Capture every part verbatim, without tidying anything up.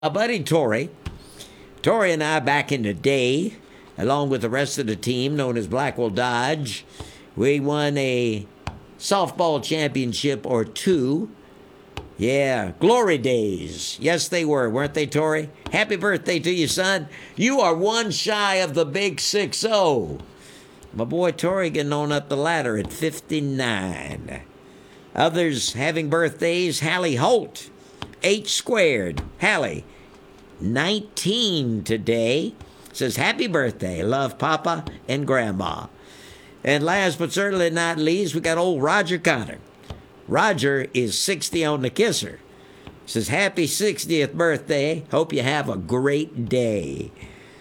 My buddy Tori, Tori and I back in the day, along with the rest of the team known as Blackwell Dodge, we won a softball championship or two. Yeah, glory days. Yes, they were, weren't they, Tori? Happy birthday to you, son. You are one shy of the big six oh. My boy Tori getting on up the ladder at fifty-nine. Others having birthdays, Hallie Holt, H squared. Hallie, nineteen today. Says, happy birthday. Love Papa and Grandma. And last but certainly not least, we got old Roger Connor. Roger is sixty on the kisser. Says, happy sixtieth birthday. Hope you have a great day.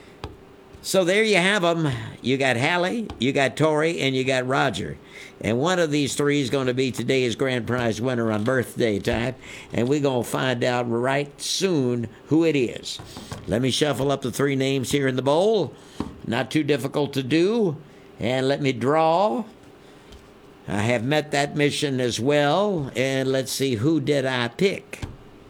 So there you have them. You got Hallie, you got Tori, and you got Roger. And one of these three is going to be today's grand prize winner on birthday time. And we're going to find out right soon who it is. Let me shuffle up the three names here in the bowl. Not too difficult to do. And let me draw. I have met that mission as well. And let's see, who did I pick?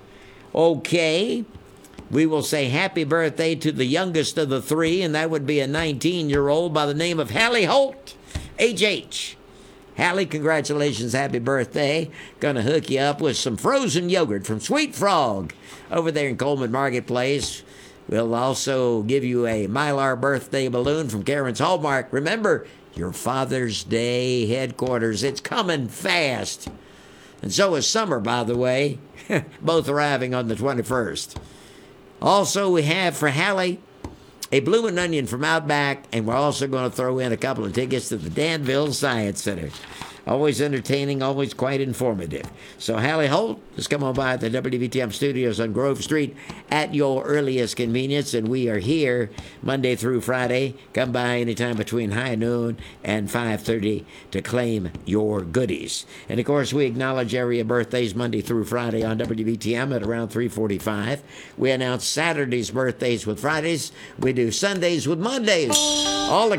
Okay. We will say happy birthday to the youngest of the three, and that would be a nineteen-year-old by the name of Hallie Holt, H H. Hallie, congratulations, happy birthday. Gonna hook you up with some frozen yogurt from Sweet Frog over there in Coleman Marketplace. We'll also give you a Mylar birthday balloon from Karen's Hallmark. Remember, your Father's Day headquarters. It's coming fast. And so is summer, by the way. Both arriving on the twenty-first. Also, we have for Hallie a bloomin' onion from Outback, and we're also going to throw in a couple of tickets to the Danville Science Center. Always entertaining, always quite informative. So, Hallie Holt, just come on by the W V T M studios on Grove Street at your earliest convenience, and we are here Monday through Friday. Come by anytime between high noon and five thirty to claim your goodies. And, of course, we acknowledge area birthdays Monday through Friday on W V T M at around three forty-five. We announce Saturday's birthdays with Fridays. We do Sundays with Mondays. All